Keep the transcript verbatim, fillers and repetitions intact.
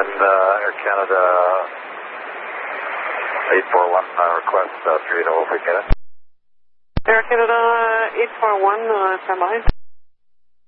And uh, Air Canada eight four one uh, request uh, three to over, get it? Air Canada eight four one, uh, stand by.